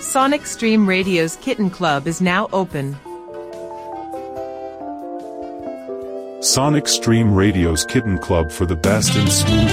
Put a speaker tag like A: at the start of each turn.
A: Sonic Stream Radio's Kitten Club is now open.
B: Sonic Stream Radio's Kitten Club for the best in smooth